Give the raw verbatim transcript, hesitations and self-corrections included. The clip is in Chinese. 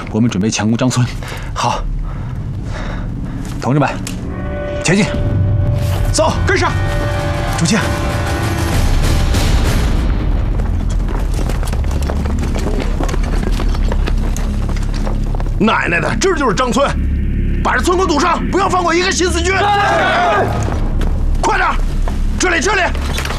我们准备强攻张村。好，同志们，前进，走，跟上，主将。 奶奶的，这就是张村，把这村口堵上，不要放过一个新四军！快点，这里，这里！